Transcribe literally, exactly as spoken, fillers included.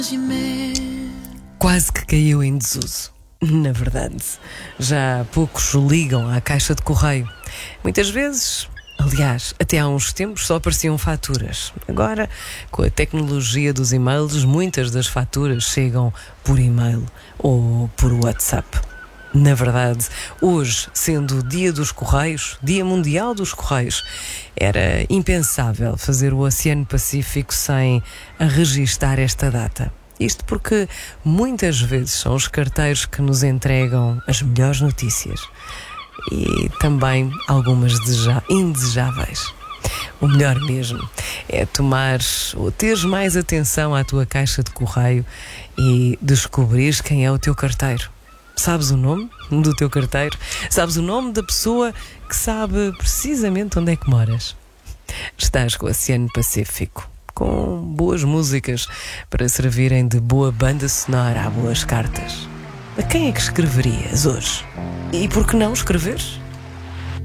Quase que caiu em desuso. Na verdade, já poucos ligam à caixa de correio. Muitas vezes, aliás, até há uns tempos só apareciam faturas. Agora, com a tecnologia dos e-mails, muitas das faturas chegam por e-mail ou por WhatsApp. Na verdade, hoje, sendo o Dia dos Correios, Dia Mundial dos Correios, era impensável fazer o Oceano Pacífico sem registar esta data. Isto porque muitas vezes são os carteiros que nos entregam as melhores notícias e também algumas deseja- indesejáveis. O melhor mesmo é tomares ou teres mais atenção à tua caixa de correio e descobrires quem é o teu carteiro. Sabes o nome do teu carteiro? Sabes o nome da pessoa que sabe precisamente onde é que moras? Estás com o Oceano Pacífico, com boas músicas para servirem de boa banda sonora a boas cartas. A quem é que escreverias hoje? E por que não escrever?